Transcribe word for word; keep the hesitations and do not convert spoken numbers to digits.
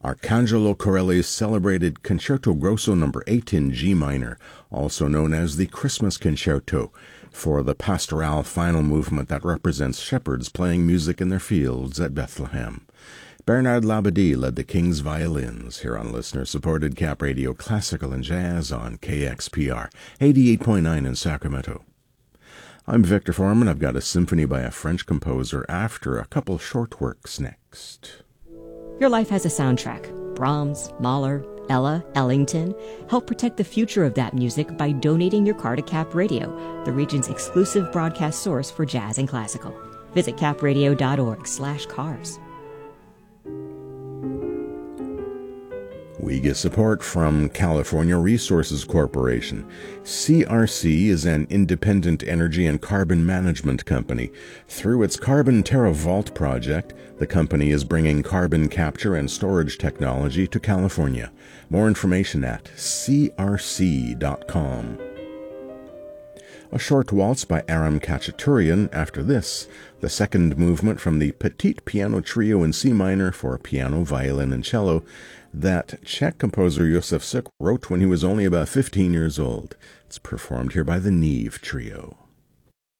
Arcangelo Corelli's celebrated Concerto Grosso number eight in G minor, also known as the Christmas Concerto, for the pastoral final movement that represents shepherds playing music in their fields at Bethlehem. Bernard Labadie led the King's violins here on listener-supported Cap Radio Classical and Jazz on K X P R, eighty-eight point nine in Sacramento. I'm Victor Foreman. I've got a symphony by a French composer after a couple short works next. Your life has a soundtrack. Brahms, Mahler, Ella, Ellington. Help protect the future of that music by donating your car to Cap Radio, the region's exclusive broadcast source for jazz and classical. Visit capradio.org slash cars. We get support from California Resources Corporation. C R C is an independent energy and carbon management company. Through its Carbon Terra Vault project, the company is bringing carbon capture and storage technology to California. More information at c r c dot com. A short waltz by Aram Khachaturian after this, the second movement from the Petite Piano Trio in C minor for piano, violin, and cello that Czech composer Josef Suk wrote when he was only about fifteen years old. It's performed here by the Neve Trio.